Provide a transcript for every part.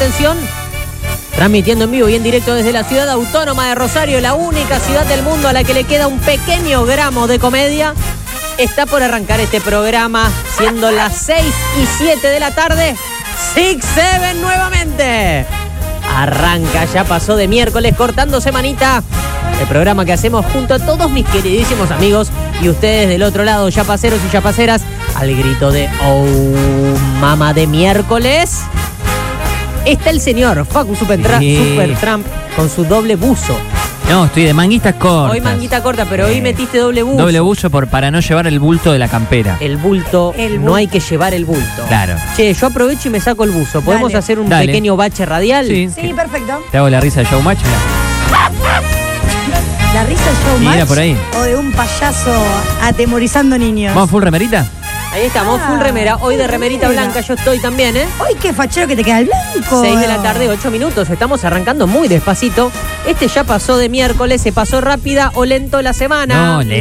atención. Transmitiendo en vivo y en directo desde la ciudad autónoma de Rosario, la única ciudad del mundo a la que le queda un pequeño gramo de comedia. Está por arrancar este programa, siendo las 6:07 de la tarde. 6-7 nuevamente. Arranca, ya pasó de miércoles, cortando semanita. El programa que hacemos junto a todos mis queridísimos amigos y ustedes del otro lado, yapaceros y yapaceras, al grito de "Oh, mamá de miércoles". Está el señor Facu Supertramp con su doble buzo. No, estoy de manguitas cortas. Hoy manguita corta, pero hoy metiste doble buzo. Doble buzo para no llevar el bulto de la campera. El bulto, no hay que llevar el bulto. Claro. Che, yo aprovecho y me saco el buzo. ¿Podemos hacer un pequeño bache radial? Sí, perfecto. Te hago la risa de Showmatch. ¿La risa de Showmatch? Mira por ahí. ¿O de un payaso atemorizando niños? ¿Vamos full remerita? Ahí estamos, full remera. Hoy de remerita blanca yo estoy también, ¿eh? Hoy qué fachero que te queda el blanco. 6 de la tarde, 8 minutos. Estamos arrancando muy despacito. Este ya pasó de miércoles, se pasó rápida o lento la semana. No,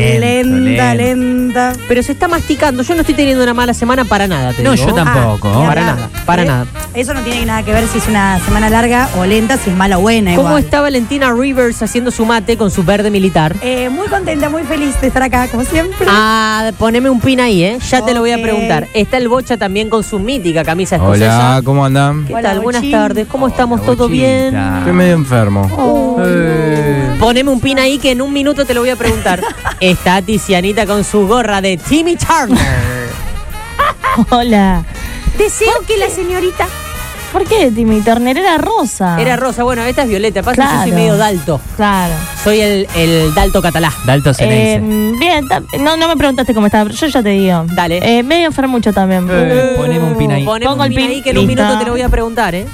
lenta. Pero se está masticando. Yo no estoy teniendo una mala semana para nada, te No, digo. yo tampoco. Para nada. Eso no tiene nada que ver si es una semana larga o lenta, si es mala o buena. ¿Cómo igual. está Valentina Rivers haciendo su mate con su verde militar? Muy contenta, muy feliz de estar acá, como siempre. Poneme un pin ahí, ¿eh? Ya te lo voy a preguntar. Está el Bocha también con su mítica camisa escocesa. Hola, ¿cómo andan? ¿Qué Hola, tal? Buenas Bochín. tardes. ¿Cómo estamos? ¿Todo Bochita. bien? Estoy medio enfermo. Poneme un pin ahí que en un minuto te lo voy a preguntar. Está Tizianita con su gorra de Timmy Turner. Hola. Deseo que la señorita... ¿Por qué Timmy Turner era rosa? Era rosa, bueno, esta es violeta. Pasa que yo soy Claro. medio dalto. Claro. Soy el dalto catalá. Dalto Ceneice. Bien, no me preguntaste cómo estaba, pero yo ya te digo. Dale. Medio enfermucho también. Poneme un pin ahí. Poneme Pongo un el pin pin. ahí que en un Listo. minuto te lo voy a preguntar, ¿eh?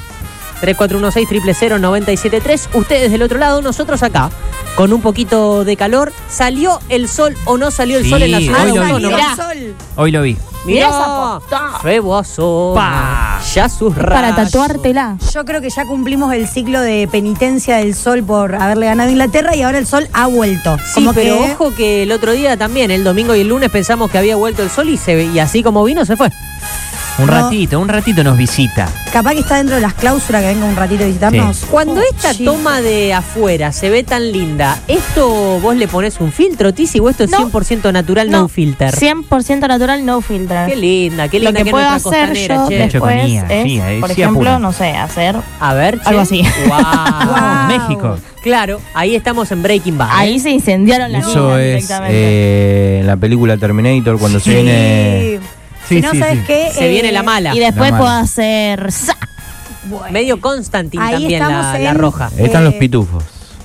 3416-000-973. Ustedes del otro lado, nosotros acá. Con un poquito de calor. ¿Salió el sol o no salió el Sí, sol en la ciudad hoy lo vi. autónoma? Mirá. Sol. Hoy lo vi. Mirá, esa foto. rebozo. Pa. Ya sus Para rayos. tatuártela. Yo creo que ya cumplimos el ciclo de penitencia del sol por haberle ganado a Inglaterra y ahora el sol ha vuelto. Sí, pero ojo que el otro día también, el domingo y el lunes pensamos que había vuelto el sol y así como vino se fue. Un ratito nos visita. Capaz que está dentro de las cláusulas que venga un ratito a visitarnos. Sí. Cuando esta chicos. toma de afuera se ve tan linda, ¿esto vos le pones un filtro, Tizi, o esto es No. 100% natural, no filter? 100% natural, no filter. Qué linda Lo que que es puedo nuestra hacer costanera, yo che. Leche con después IA, sí, es, por sí, ejemplo, apura. no sé, hacer... A ver, che. Algo así. Wow. Wow. México. Claro, ahí estamos en Breaking Bad. Ahí se incendiaron las Eso líneas es directamente. en la película Terminator cuando se viene... Si no, ¿sabes qué? Se viene la mala. Y después La puedo mala. hacer... Bueno. Medio Constantine Ahí también estamos la en- roja. Están los pitufos.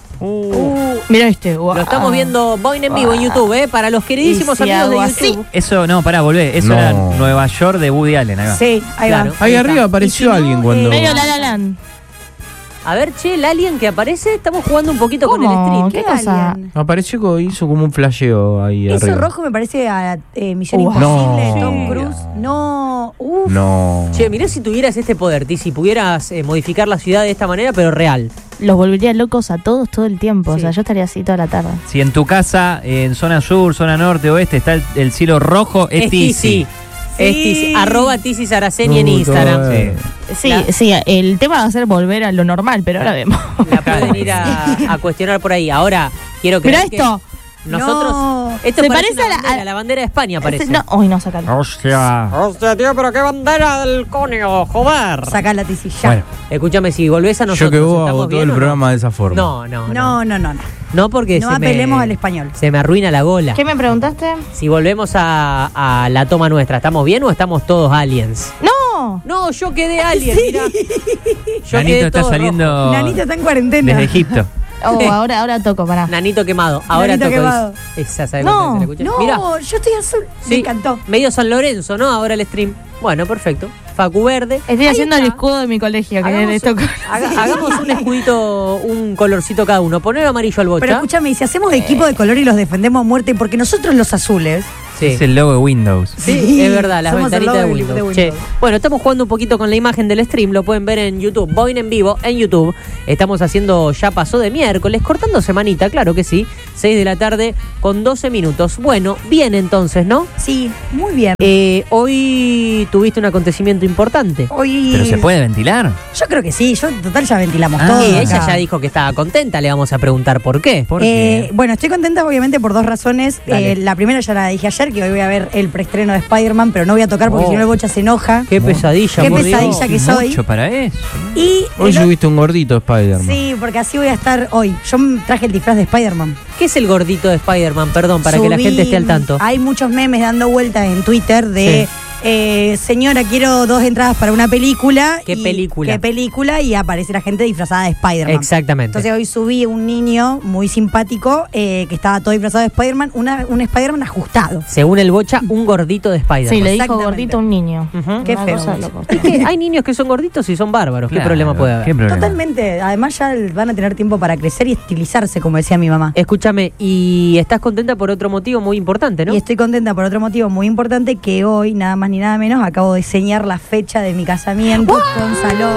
Mira este. Wow. Lo estamos viendo Boing en vivo en YouTube, ¿eh? Para los queridísimos Y si amigos de hago YouTube. así. Eso, no, pará, volvé. Eso No. era Nueva York de Woody Allen. Ahí va. Sí, ahí Claro. va. Ahí está. arriba apareció Y si no, alguien cuando... Medio La La Land. A ver, che, el alien que aparece, estamos jugando un poquito con el ¿Cómo? stream. ¿Qué ¿Qué cosa? alien? Apareció, hizo como un flasheo ahí Eso arriba. rojo me parece a Misión Wow. Imposible, No. Tom Cruise. No, uff. No. Che, mirá si tuvieras este poder, si pudieras modificar la ciudad de esta manera, pero real. Los volvería locos a todos todo el tiempo. Sí. O sea, yo estaría así toda la tarde. Si en tu casa, en zona sur, zona norte, oeste, está el cielo rojo, es Tizi. Es Tizi. @ Tizi Saraceni en No, Instagram. todo bien. Sí, La- sí, el tema va a ser volver a lo normal, pero ahora vemos. La pueden ir a cuestionar por ahí. Ahora, quiero creer Mirá esto. que nosotros... No. Esto Se parece parece una a la- bandera, la bandera de España parece. No, hoy no, sacalo. Hostia. Hostia, tío, pero qué bandera del conio, joder. Saca la tizi ya. Bueno, Escúchame, si volvés a nosotros, yo que vos ¿estamos hago todo bien el o no? programa de esa forma. No. No, porque no se apelemos me, al español. se me arruina la gola. ¿Qué me preguntaste? Si volvemos a la toma nuestra, ¿estamos bien o estamos todos aliens? ¡No! No, yo quedé alien, mirá. Yo Nanito quedé está todo saliendo Nanito está en cuarentena. desde Egipto. Oh, ahora toco, pará. rojo. Nanito quemado. Ahora Nanito toco quemado. esa, ¿sabes No, cuánto se le escucha? No, Mirá. yo estoy azul. Me encantó. Medio San Lorenzo, ¿no? Ahora el stream. Bueno, perfecto. Facu verde. Estoy Ahí haciendo está. el escudo de mi colegio, que Hagamos, le toco. hagamos un escudito, un colorcito cada uno. Poner amarillo al bocha. Pero escúchame, y si hacemos equipo de color y los defendemos a muerte, porque nosotros los azules Sí. Es el logo de Windows. Sí, es verdad, las Somos el ventanitas de logo Windows. de Windows. Che, bueno, estamos jugando un poquito con la imagen del stream, lo pueden ver en YouTube. Boing en vivo en YouTube. Estamos haciendo Ya Pasó de miércoles, cortando semanita, claro que sí. 6 de la tarde con 12 minutos. Bueno, bien entonces, ¿no? Sí, muy bien. Hoy tuviste un acontecimiento importante. Hoy. ¿Pero se puede ventilar? Yo creo que sí, total ya ventilamos Ah, todo. Y acá. ella ya dijo que estaba contenta, le vamos a preguntar por qué. ¿Por qué? Bueno, estoy contenta obviamente por dos razones. Dale. La primera ya la dije ayer, que hoy voy a ver el preestreno de Spider-Man, pero no voy a tocar porque Oh. si no el Bocha se enoja. Qué pesadilla, Qué por Dios. pesadilla que soy. Mucho para eso. Y Hoy el o- subiste un gordito Spider-Man. Sí, porque así voy a estar hoy. Yo traje el disfraz de Spider-Man. ¿Qué es el gordito de Spider-Man? Perdón, para que la Subí- gente esté al tanto. Hay muchos memes dando vueltas en Twitter de señora, quiero 2 entradas para una película. ¿Qué película? ¿Qué película? Y aparece la gente disfrazada de Spider-Man. Exactamente. Entonces hoy subí un niño muy simpático que estaba todo disfrazado de Spider-Man, un Spider-Man ajustado. Según el Bocha, un gordito de Spider-Man. Sí, le dijo Exactamente. gordito a un niño. Ujú. Qué Una feo. cosa de loco. Es que hay niños que son gorditos y son bárbaros. ¿Qué Claro, problema puede haber? ¿Qué problema? Totalmente. Además ya van a tener tiempo para crecer y estilizarse, como decía mi mamá. Escúchame, y estás contenta por otro motivo muy importante, ¿no? Y estoy contenta por otro motivo muy importante, que hoy, nada más ni nada menos, acabo de señar la fecha de mi casamiento con salón.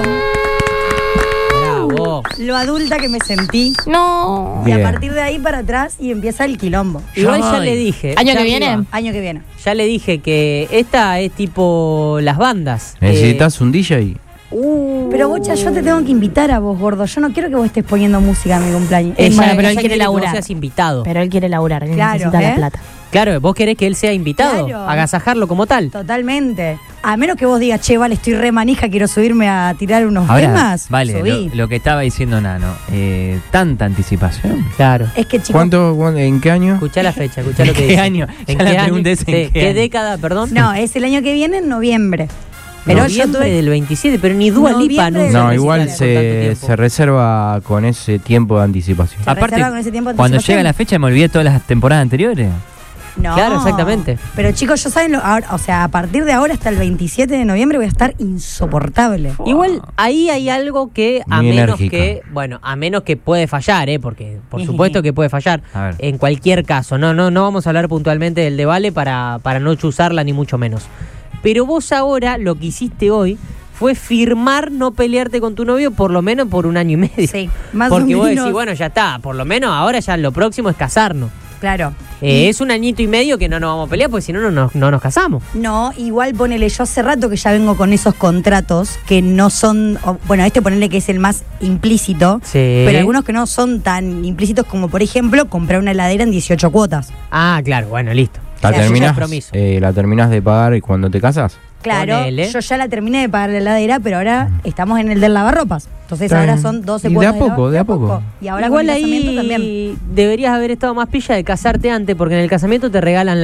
Bravo. Lo adulta que me sentí. No. Y Bien. a partir de ahí para atrás y empieza el quilombo. Igual ya Ay. le dije. ¿Año ya que viene? arriba, Año que viene. Ya le dije que esta es tipo las bandas. ¿Necesitas un DJ? Pero Bocha, yo te tengo que invitar a vos, gordo. Yo no quiero que vos estés poniendo música a mi cumpleaños. Ella, Bueno, pero él ella quiere que vos laburar. seas invitado. Pero él quiere laburar, él Claro, necesita ¿eh? la plata. Claro, vos querés que él sea invitado, Claro. agasajarlo como tal. Totalmente. A menos que vos digas, che, vale, estoy re manija, quiero subirme a tirar unos Ahora, temas. vale, Subí. lo que estaba diciendo Nano, tanta anticipación. Claro. Es que, chicos, ¿En qué año? Escuchá la fecha, escuchá lo que ¿Qué dice. año? ¿En Ya la qué año? pregunta es en Sí, qué ¿qué año. década, perdón? no, es el año que viene, en noviembre. Pero yo Noviembre tuve... del 27, pero ni Dua Lipa Noviembre del anunció No, recitales igual con tanto se tiempo. reserva con ese tiempo de anticipación. ¿Se reserva con ese tiempo de cuando anticipación? llega la fecha me olvidé todas las temporadas anteriores. No. Claro, exactamente. Pero chicos, yo saben, ahora, o sea, a partir de ahora hasta el 27 de noviembre voy a estar insoportable. Igual ahí hay algo que a Muy menos enérgica. que, bueno, a menos que puede fallar, porque por supuesto que puede fallar. A ver. En cualquier caso, no vamos a hablar puntualmente del de Vale para no chuzarla ni mucho menos. Pero vos ahora lo que hiciste hoy fue firmar no pelearte con tu novio por lo menos por un año y medio. Sí, más Porque o vos menos. decís, bueno, ya está, por lo menos ahora ya lo próximo es casarnos. Claro. Es un añito y medio que no nos vamos a pelear, porque si no, no nos casamos. No, igual ponele, yo hace rato que ya vengo con esos contratos que no son, bueno, ponele que es el más implícito, Sí. pero algunos que no son tan implícitos como, por ejemplo, comprar una heladera en 18 cuotas. Ah, claro, bueno, listo. ¿La Ya, eso ya es terminás, compromiso. ¿La terminás de pagar cuando te casas? Claro, Ponele. yo ya la terminé de pagar la heladera, pero ahora estamos en el del lavarropas. Entonces Está ahora bien. son 12 Y de cuotas. a poco, de a poco. Y ahora Igual con el ahí casamiento también. deberías haber estado más pilla de casarte antes, porque en el casamiento te regalan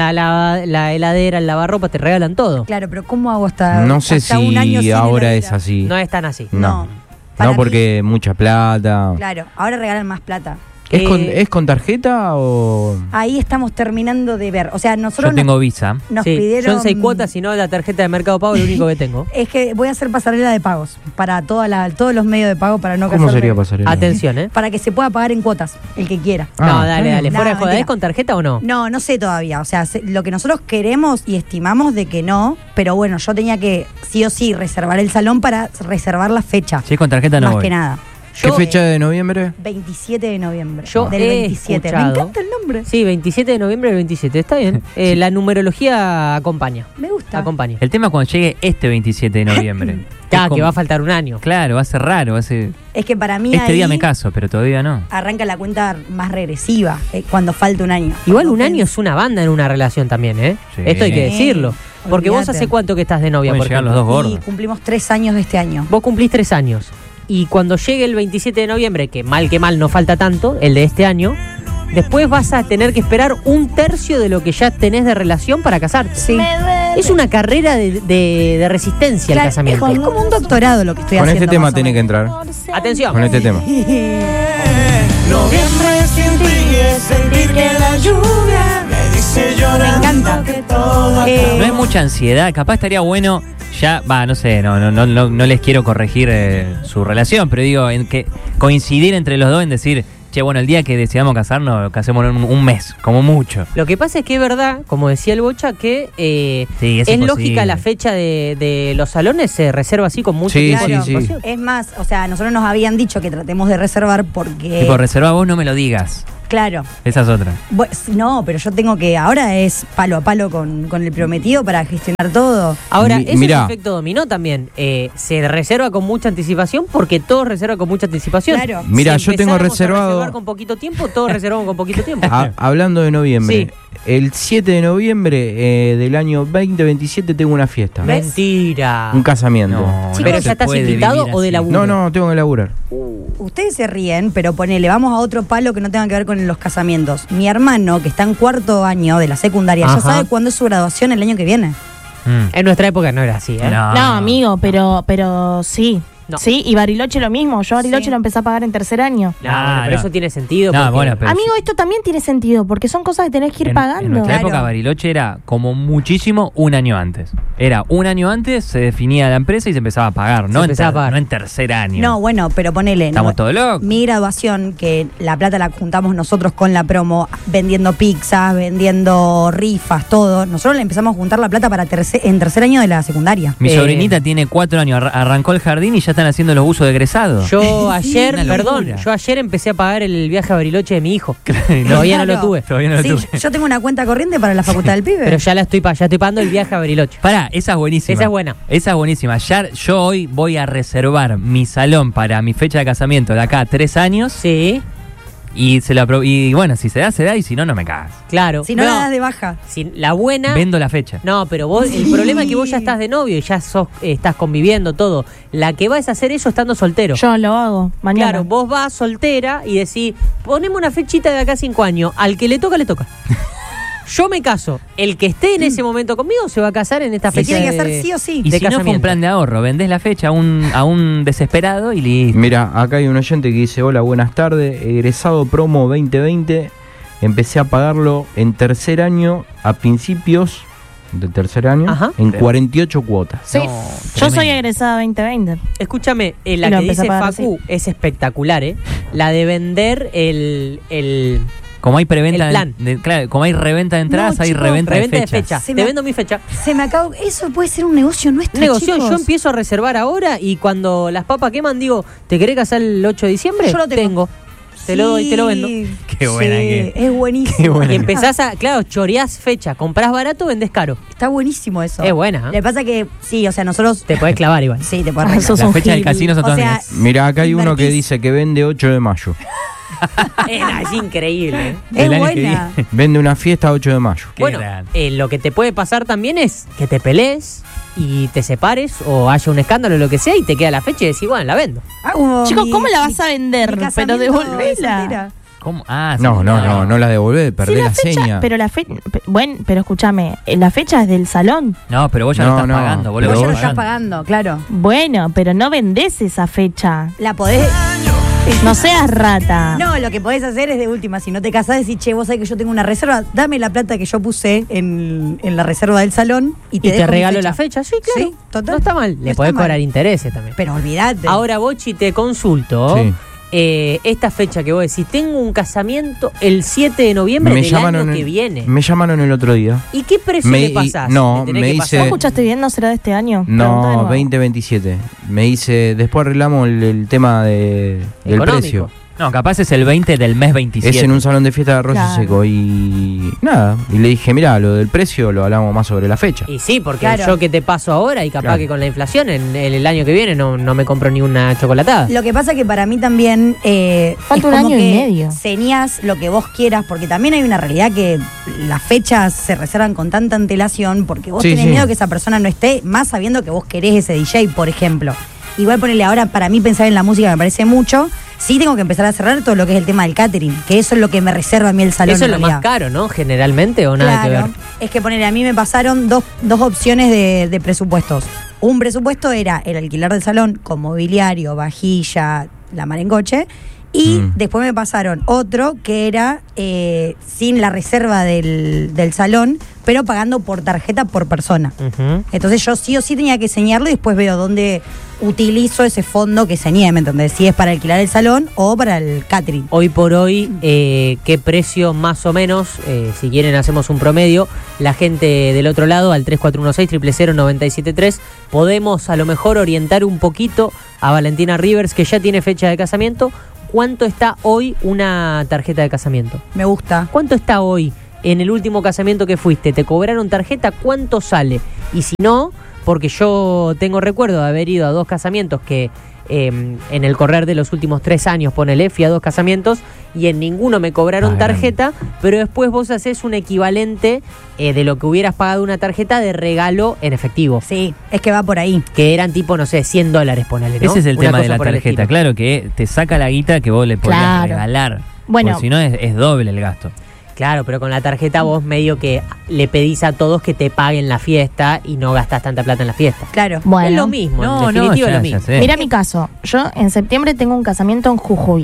la heladera, el lavarropa, te regalan todo. Claro, pero ¿cómo hago hasta No sé hasta un año si sin ahora heladera? es así. No es tan así. No. Para No, porque mucha plata. Claro, ahora regalan más plata. ¿Es con tarjeta o...? Ahí estamos terminando de ver. O sea, Yo nosotros tengo visa. nos Sí, pidieron... son 6 cuotas, si no la tarjeta de Mercado Pago es lo único que tengo. Es que voy a hacer pasarela de pagos para todos los medios de pago para no ¿Cómo casarme. sería pasarela? Atención, ¿eh? Para que se pueda pagar en cuotas, el que quiera. Ah, no, dale, está dale. bien. Fuera de No, joda, mentira. ¿es con tarjeta o no? No sé todavía. O sea, lo que nosotros queremos y estimamos de que no, pero bueno, yo tenía que sí o sí reservar el salón para reservar la fecha. Si es con tarjeta no más voy. que nada. ¿Qué Yo- fecha de noviembre? 27 de noviembre. Yo del he 27. escuchado- Me encanta el nombre. Sí, 27 de noviembre del 27, está bien. La numerología acompaña. Me gusta. Acompaña. El tema es cuando llegue este 27 de noviembre. Ya, Es como- que va a faltar un año. Claro, va a ser raro. Va a ser... Es que para mí Este ahí día me caso, pero todavía no. arranca la cuenta más regresiva cuando falta un año. Igual Cuando un año es una banda en una relación también, ¿eh? Sí. Esto hay que decirlo. Porque vos Olvídate. hace cuánto que estás de novia, Pueden por llegar los ejemplo. dos Y gordos. cumplimos 3 años de este año. Vos cumplís 3 años. Y cuando llegue el 27 de noviembre, que mal no falta tanto, el de este año, después vas a tener que esperar un tercio de lo que ya tenés de relación para casarte. Sí. Es una carrera de resistencia Claro, el casamiento. es como un doctorado lo que estoy Con haciendo. este tema más o tiene que menos. entrar. Atención. Con este tema. Noviembre sin ti es sentir que la lluvia me dice llorando Me encanta. que todo No es mucha ansiedad, capaz estaría bueno, ya, no sé, no les quiero corregir su relación, pero digo, en que coincidir entre los dos en decir, che, bueno, el día que decidamos casarnos, casemos en un mes, como mucho. Lo que pasa es que es verdad, como decía el Bocha, que Sí, es imposible. lógica la fecha de los salones, se reserva así con mucho Sí, tiempo de sí, sí. anticipación. Es más, o sea, nosotros nos habían dicho que tratemos de reservar porque... Tipo, reserva vos, no me lo digas. Claro. Esa es otra. No, pero yo tengo que... Ahora es palo a palo con el prometido para gestionar todo. Ahora, eso Mirá. es efecto dominó también. Se reserva con mucha anticipación porque todos reservan con mucha anticipación. Claro. Mirá, Si yo tengo empezáramos a reservado- reservar con poquito tiempo, todos reservamos con poquito tiempo. Hablando de noviembre, Sí. el 7 de noviembre del año 2027 tengo una fiesta. ¿Ves? Mentira. Un casamiento. No, Chicos, ¿Pero no se ya estás puede invitado vivir o de así. laburo? No, tengo que laburar. Ustedes se ríen, pero ponele, vamos a otro palo que no tenga que ver con los casamientos. Mi hermano, que está en 4º año de la secundaria, ya Ajá. sabe cuándo es su graduación el año que viene. En nuestra época no era así, ¿eh? No. No, amigo, pero sí. No. Sí, y Bariloche lo mismo. Yo Bariloche Sí. lo empecé a pagar en tercer año. No, bueno, pero no. eso tiene sentido. No, porque- bueno, pero Amigo, esto también tiene sentido, porque son cosas que tenés que ir En pagando. nuestra Claro. época Bariloche era como muchísimo un año antes. Era un año antes, se definía la empresa y se empezaba a pagar, Se no, empezaba a pagar. no en tercer año. No, bueno, pero ponele. Estamos todos locos. Mi graduación, que la plata la juntamos nosotros con la promo, vendiendo pizzas, vendiendo rifas, todo. Nosotros le empezamos a juntar la plata para en tercer año de la secundaria. Mi Eh, sobrinita tiene 4 años, arrancó el jardín y ya están haciendo los usos de egresado. Yo ayer, una perdón, locura. yo ayer empecé a pagar el viaje a Bariloche de mi hijo. No. Todavía no lo Claro. tuve. Todavía no lo Sí, tuve. yo tengo una cuenta corriente para la facultad del pibe. Pero ya ya estoy pagando el viaje a Bariloche. Pará, esa es buenísima. Esa es buena. Esa es buenísima. Ya, yo hoy voy a reservar mi salón para mi fecha de casamiento de acá a 3 años Sí, y y bueno, si se da y si no, no me cagas. claro. si no la das de baja. La buena... Vendo la fecha. No, pero vos, el problema es que vos ya estás de novio y ya estás conviviendo todo. La que vas a hacer eso estando soltero. Yo lo hago mañana. Claro, vos vas soltera y decís, poneme una fechita de acá a 5 años. Al que le toca, le toca. Yo me caso. El que esté en ese momento conmigo se va a casar en esta Se fecha. tiene que de- hacer sí o sí. Y de si no fue un casamiento. plan de ahorro, vendés la fecha a un desesperado y listo. Mira, acá hay un oyente que dice, hola, buenas tardes, egresado promo 2020, empecé a pagarlo en tercer año, a principios del tercer año, Ajá. en 48 cuotas. Sí. No, Yo soy tremendo. egresada 2020. Escúchame, la Y lo que empecé dice a pagar Facu es espectacular, ¿eh? La de vender el Como hay preventa, El plan. claro, como hay reventa de entradas, No, hay chicos, reventa, reventa de de fechas. fecha. Se Te me- vendo mi fecha. Se me acabó. Eso puede ser un negocio nuestro. Negocio, chicos. yo empiezo a reservar ahora y cuando las papas queman digo, ¿te querés casar el 8 de diciembre? Yo lo tengo. Te lo doy, te lo vendo. Sí, Qué buena sí, que- es buenísimo. qué buena Y empezás a, claro, choreás fecha, comprás barato, vendés caro. Está buenísimo eso. Es buena, ¿eh? Lo que pasa que, sí, o sea, nosotros... Te podés clavar igual. Sí, te puedes Ah, sos La un fecha del gil. casino son O todas sea, mías. Mira, acá hay uno que Invertís. dice que vende 8 de mayo. Es increíble. ¿eh? Es El año que buena. Vende una fiesta 8 de mayo. Qué Bueno, grande. lo que te puede pasar también es que te pelees y te separes o haya un escándalo o lo que sea y te queda la fecha y decís, bueno, la vendo. Hago Chicos, mi- ¿cómo la mi- vas a vender? mi Pero casamiento de devolvela. soltera. ¿Cómo? Ah, sí, No la devolvé, perdí Sí, la fecha, seña. pero la fecha, bueno, pero escúchame, la fecha es del salón. No, pero vos ya lo No, estás no, pagando. Vos pero Vos ya lo vos estás pagando, claro. Bueno, pero no vendés esa fecha. La podés... No seas rata. No, lo que podés hacer es de última, si no te casás, decir, che, vos sabés que yo tengo una reserva, dame la plata que yo puse en la reserva del salón y te, Y te dejo mi regalo la fecha, sí, claro. Sí, total. No está mal. No Le está podés mal. cobrar intereses también. Pero olvídate. Ahora, Bochi, te consulto. Sí. Esta fecha que vos decís, tengo un casamiento el 7 de noviembre del año que viene. Me llamaron el otro día. ¿Y qué precio Me- le y- pasás? no, ¿Le tenés me que dice- pasar? ¿Vos escuchaste bien? ¿No será de este año? Pregunta de No, nuevo. 2027. Me dice, después arreglamos el tema del Económico. precio. No, capaz es el 20 del mes 27. Es en un salón de fiesta de arroz Claro. seco y nada. Y le dije, mira, lo del precio lo hablamos más sobre la fecha. Y sí, porque Claro. yo que te paso ahora y capaz Claro. que con la inflación en el año que viene no me compro ni una chocolatada. Lo que pasa que para mí también Falta es un como año y que medio. señás lo que vos quieras, porque también hay una realidad que las fechas se reservan con tanta antelación, porque vos Sí, tenés sí. miedo que esa persona no esté, más sabiendo que vos querés ese DJ, por ejemplo. Igual ponerle ahora, para mí pensar en la música me parece mucho. Sí tengo que empezar a cerrar todo lo que es el tema del catering, que eso es lo que me reserva a mí el salón. Eso es en lo más realidad. caro, ¿no? Generalmente o nada que Claro, ver. es que ponerle, a mí me pasaron dos opciones de presupuestos. Un presupuesto era el alquiler del salón con mobiliario, vajilla, la mar en coche. Y después me pasaron otro que era sin la reserva del salón, pero pagando por tarjeta por persona. Ujú. Entonces yo sí o sí tenía que señalarlo y después veo dónde utilizo ese fondo que se niegue, ¿me entendés? Si es para alquilar el salón o para el catering. Hoy por hoy, ¿qué precio más o menos? Si quieren hacemos un promedio. La gente del otro lado, al 3416-000-973, podemos a lo mejor orientar un poquito a Valentina Rivers, que ya tiene fecha de casamiento. ¿Cuánto está hoy una tarjeta de casamiento? Me gusta. ¿Cuánto está hoy en el último casamiento que fuiste? ¿Te cobraron tarjeta? ¿Cuánto sale? Y si no, porque yo tengo recuerdo de haber ido a 2 casamientos que en el correr de los últimos 3 años, ponele, fui a 2 casamientos y en ninguno me cobraron tarjeta, pero después vos haces un equivalente de lo que hubieras pagado una tarjeta de regalo en efectivo. Sí, es que va por ahí. Que eran tipo, no sé, $100, ponele, ¿no? Ese es el Una tema de cosa la por el tarjeta, estilo. claro, que te saca la guita que vos le podías Claro. regalar. Bueno. Porque si no es doble el gasto. Claro, pero con la tarjeta vos medio que le pedís a todos que te paguen la fiesta y no gastás tanta plata en la fiesta. Claro. Bueno. Es lo mismo, No, en definitiva es ya lo mismo. sé. Mira mi caso. Yo en septiembre tengo un casamiento en Jujuy.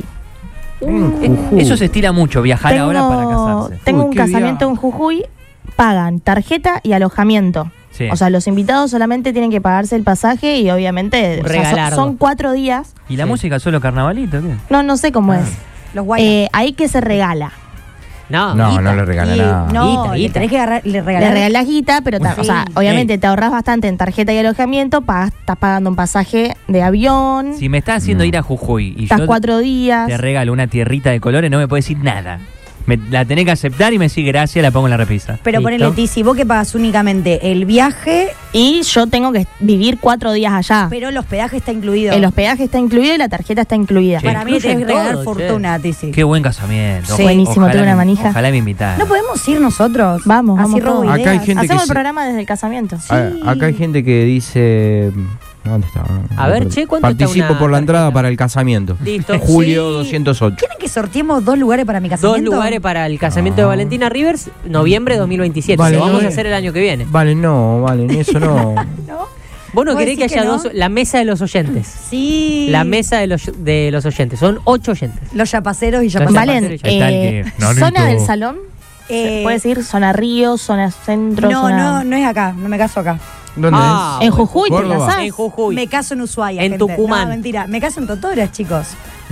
Eso se estira mucho, viajar ahora para casarse. Tengo un qué casamiento en Jujuy, pagan tarjeta y alojamiento. Sí. O sea, los invitados solamente tienen que pagarse el pasaje y obviamente o sea, Regalarlo. son 4 días. ¿Y la Sí. música solo carnavalito? ¿Qué? No sé cómo es. Los guayas. Ahí que se regala. No, No, guita. no le regala Y- nada. No, Guita, le guita. tenés que le Le regalar. regalás guita, pero o sea, Sí. obviamente te ahorras bastante en tarjeta y alojamiento, estás pagando un pasaje de avión, Si me estás haciendo No. ir a Jujuy y estás yo 4 días. te regalo una tierrita de colores, no me puedes decir nada. La tenés que aceptar y me decís gracias, la pongo en la repisa. Pero Listo. ponele, Tizi, vos que pagas únicamente el viaje, Y yo tengo que vivir 4 días allá. pero el hospedaje está incluido. El hospedaje está incluido y la tarjeta está incluida. Sí. Para mí le tenés que Incluyen regalar todo, fortuna, Tizi. Qué buen casamiento. Sí. Buenísimo, Ojalá tengo una me- manija. Ojalá me invitaran. ¿No podemos ir nosotros? Vamos, Así vamos robo todos. ideas. Acá hay gente Hacemos que el programa desde el casamiento. Acá hay gente que dice. ¿Dónde está? A ver, che, ¿cuánto está Participo una por la entrada tarjeta? para el casamiento. Listo. Julio Sí. 208. ¿Quieren que sorteemos 2 lugares para mi 2 casamiento? lugares para el casamiento de Valentina Rivers, noviembre de 2027. Vale, Lo vamos no, a hacer el año que viene. Vale, eso no. ¿Vos no ¿Vos querés que decís que haya no? la mesa de los oyentes? Sí. La mesa de los oyentes. Son 8 oyentes. Los yapaceros y Los yapaceros. yapaceros. Valen, Está el que- Nanito. zona del salón. Eh, ¿Puedes decir zona río, zona centro? No, zona... no es acá. No me caso acá. ¿Dónde Ah, En Jujuy te Córdoba. casás. En Jujuy. Me caso en Ushuaia. En gente. Tucumán. No, mentira. Me caso en Totoras, chicos. es?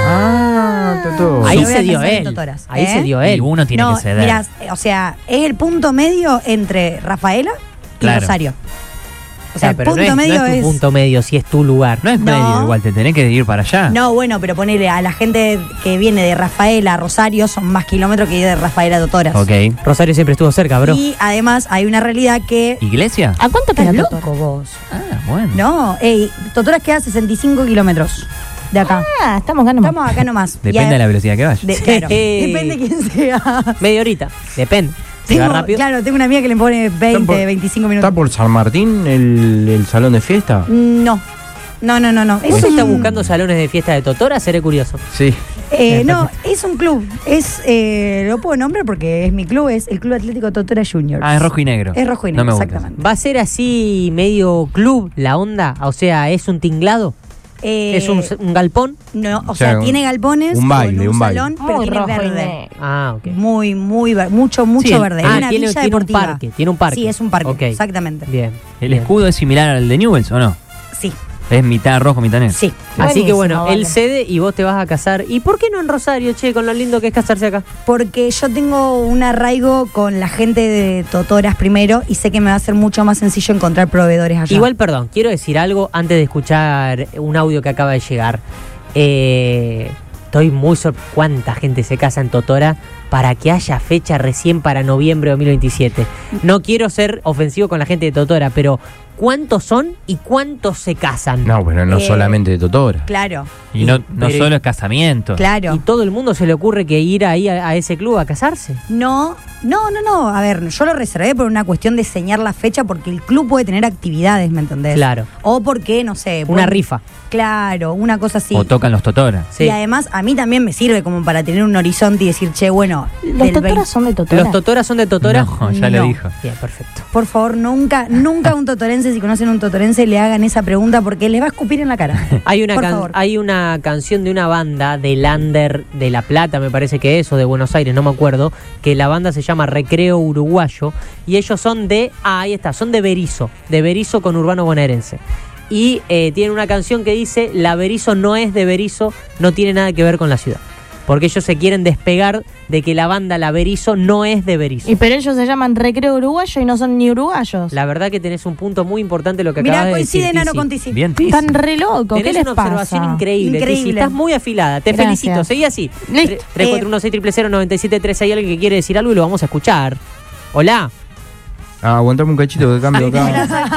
Ah, Totó. Ahí Yo voy se a dio casar en él. Totoras, Ahí ¿eh? se dio Y él. uno tiene No, que ceder. mirá, o sea, es el punto medio entre Rafaela y Claro. Rosario. O sea, el pero punto no medio no es es. tu punto medio, si es tu lugar. No es No. medio, igual te tenés que ir para allá. No, bueno, pero ponele a la gente que viene de Rafaela a Rosario son más kilómetros que ir de Rafaela a Totoras. Ok. Rosario siempre estuvo cerca, bro. Y además hay una realidad que. ¿Iglesia? ¿A cuánto ¿Estás queda loco Totora? vos? Ah, bueno. No, ey, Totoras queda a 65 kilómetros de acá. Ah, estamos acá nomás. Estamos acá nomás. Depende de la velocidad que vayas. Claro, Sí. depende de quién sea. Media horita. Depende. Si va rápido. Claro, tengo una amiga que le pone 20, 25 minutos. ¿Está por San Martín el salón de fiesta? No. No. ¿Vos Es estás un- buscando salones de fiesta de Totora? Seré curioso. Sí. No, es un club. Lo puedo nombrar porque es mi club, es el Club Atlético Totora Juniors. Ah, es rojo y negro. Es rojo y No negro, me gusta. exactamente. ¿Va a ser así medio club la onda? O sea, ¿es un tinglado? ¿Es un galpón? No, o O sea, sea, tiene galpones, un baile, con un baile. salón, pero Muy tiene rojo y verde. negro. Ah, ok. Mucho Sí, verde. ah, Es una tiene villa un deportiva. parque, tiene un parque. Sí, es un parque, Ok. exactamente. Bien. ¿El bien. escudo es similar al de Newell's o no? Sí, Es mitad rojo, mitad negro. sí. Así que Buenísimo, bueno, él vale. cede y vos te vas a casar. ¿Y por qué no en Rosario, che, con lo lindo que es casarse acá? Porque yo tengo un arraigo con la gente de Totoras primero y sé que me va a ser mucho más sencillo encontrar proveedores allá. Igual, perdón, quiero decir algo antes de escuchar un audio que acaba de llegar. Estoy muy sorprendido. ¿Cuánta gente se casa en Totora para que haya fecha recién para noviembre de 2027? No quiero ser ofensivo con la gente de Totora, pero ¿cuántos son y cuántos se casan? No, bueno, no Eh, solamente de Totora. Claro, Y no pero- solo es casamiento. claro. ¿Y todo el mundo se le ocurre que ir ahí a ese club a casarse? No. A ver, yo lo reservé por una cuestión de señalar la fecha porque el club puede tener actividades, ¿me entendés? Claro. O porque, no sé. Una bueno, rifa. Claro, una cosa así. O tocan los totoras. Sí. Y además a mí también me sirve como para tener un horizonte y decir, che, bueno, Los del Totoras 20 son de Totora. ¿Los Totoras son de Totora? No, ya lo No. dijo. Bien, perfecto. por favor, nunca un totorense, si conocen un totorense, le hagan esa pregunta porque les va a escupir en la cara. Hay una, Por favor. hay una canción de una banda de Lander de La Plata, me parece que es, o de Buenos Aires, no me acuerdo, que la banda se llama Recreo Uruguayo y ellos son de, ahí está, son de Berizo con Urbano Bonaerense. y tienen una canción que dice: la Berizo no es de Berizo, no tiene nada que ver con la ciudad. Porque ellos se quieren despegar de que la banda La Berizo no es de Berizo. Y pero ellos se llaman Recreo Uruguayo y no son ni uruguayos. La verdad que tenés un punto muy importante lo que Mirá, acabas de decir. coincide Nano Tizi. con Tizi. Bien, Tizi. Están re locos, ¿qué Tenés les una pasa? observación increíble, Increíble. Tizi. Estás muy afilada. Te Gracias. felicito. Seguí así. Listo. 341-600-973. Hay alguien que quiere decir algo y lo vamos a escuchar. Hola. Aguantame un cachito que cambio acá.